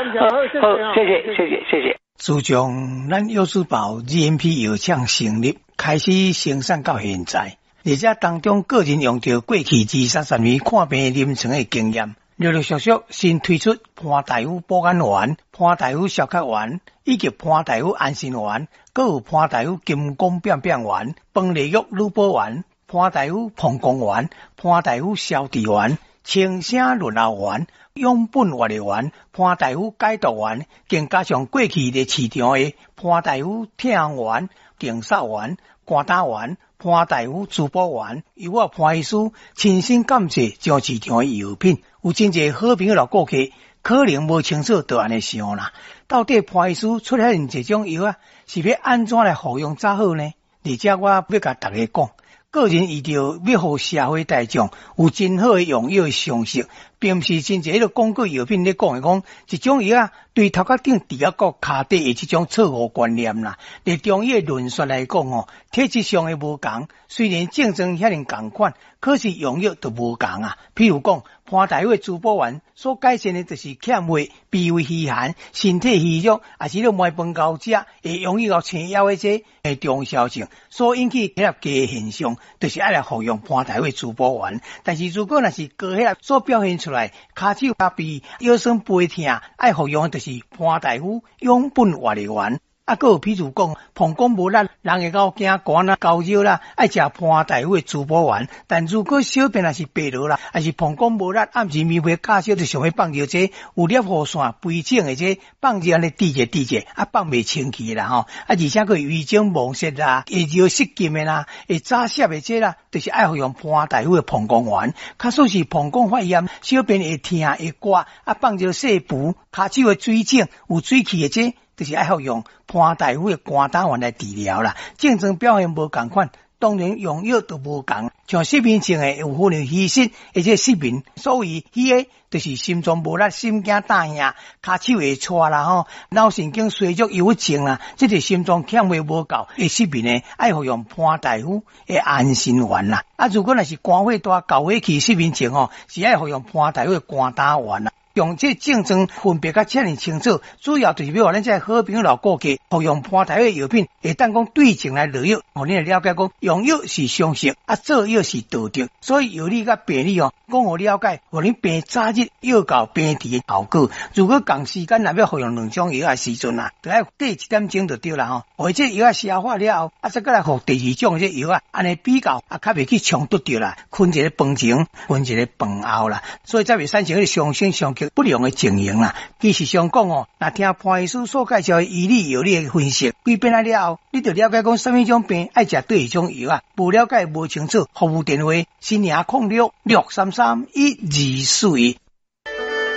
好，谢谢。 自从咱药师宝 GMP 药厂成立，开始生产到现在，而且当中个人用到过去20-30年看病临床的经验，陆陆续续新推出潘大夫保肝丸、潘大夫消咳丸，以及潘大夫安心丸，还有潘大夫金光变变丸、崩利药乳保丸、潘大夫膀胱丸、潘大夫消脂丸、清声润喉丸、养本活力丸、潘大夫解毒丸，更加上过去的市场的潘大夫痛丸、定扫丸、肝胆丸、潘大夫滋补丸，由我潘医师亲身感谢将市场的药品，有真侪好朋友老顾客可能无清楚就安尼想啦，到底潘医师出现这种药啊，是要安怎来服用才好呢？而且我要甲大家讲，个人遇到要互社会大众有真好的用药的常识，并不是真侪迄个广告药品咧讲一种药啊，对头壳顶除啊个骹底的这种错误观念啦。伫中医的论述来讲哦，体质上的无同，虽然症状遐尼共款，可是用药都无同啊。譬如讲，潘大夫的滋补丸所改善的就是欠血、脾胃虚寒、身体虚弱，也是咧糜饭高食，会容易到青腰的这中消症所引起血压低的现象，就是爱来服用潘大夫的滋补丸。但是如果若是高血压所表现出来，骹手脚臂腰酸背痛，爱服用的就是潘大夫养本活力丸。还有譬如讲，膀胱无力，人会到惊寒啦、高热啦，爱食潘大夫的滋补丸。但如果小便也是白落啦，还是膀胱无力，暗时眠袂较少，就想要放热这有裂护线、肥肿的这放热安尼滴者，放袂清气啦吼。而且佫胃肿妄泄啦，会热失禁的啦，会早泄的这啦，就是爱服用潘大夫的膀胱丸。假使是膀胱发炎，小便会痛会刮，放热细补，骹手的水肿有水气的这。就是爱服用潘大夫的肝胆丸来治疗啦，症状表现无共款，当然用药都无共。像失眠症的有可能虚失，而且失眠，所谓虚的就是心脏无力、心惊胆吓、骹手会颤啦吼，脑神经衰弱忧郁症啦，这是心脏欠血无够会失眠的，爱服用潘大夫的安心丸啦。如果若是肝火大、高火气失眠症吼，是爱服用潘大夫的肝胆丸啦。用这症状分别较遮尔清楚，主要就是要互咱这好朋友老顾客服用潘大夫的药品，会当讲对症来落药，互你来了解讲用药是常识，做药是道德，所以药理甲病理讲互了解，互你病早日药到病治的效果。如果共时间若要服用两种药的时阵就要隔1点钟就对啦吼，或者药消化了后，再来服第二种这药安尼比较较袂去冲突着啦，困一个饭前，困一个饭后啦，所以才袂产生迄个伤身伤脚不良的情形啦。其实上讲若听潘医师所介绍的医理药理的分析，规遍了后，你就了解讲什么种病爱食对一种药无了解无清楚，服务电话：06633124。